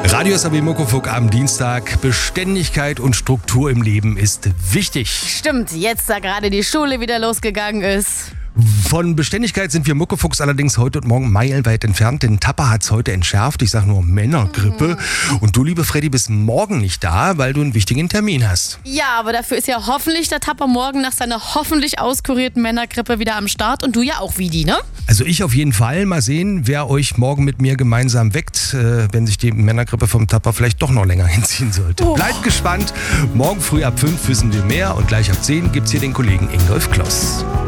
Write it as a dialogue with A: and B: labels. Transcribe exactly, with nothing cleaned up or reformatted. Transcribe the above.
A: Radio S A B Muckefuck am Dienstag. Beständigkeit und Struktur im Leben ist wichtig.
B: Stimmt, jetzt da gerade die Schule wieder losgegangen ist.
A: Von Beständigkeit sind wir Muckefucks allerdings heute und morgen meilenweit entfernt, denn Tapper hat's heute entschärft. Ich sag nur Männergrippe. Mhm. Und du, liebe Freddy, bist morgen nicht da, weil du einen wichtigen Termin hast.
B: Ja, aber dafür ist ja hoffentlich der Tapper morgen nach seiner hoffentlich auskurierten Männergrippe wieder am Start und du ja auch, Vidi, ne?
A: Also ich auf jeden Fall. Mal sehen, wer euch morgen mit mir gemeinsam weckt, äh, wenn sich die Männergrippe vom Tapper vielleicht doch noch länger hinziehen sollte. Oh. Bleibt gespannt. Morgen früh ab fünf wissen wir mehr und gleich ab zehn gibt's hier den Kollegen Ingolf Kloss.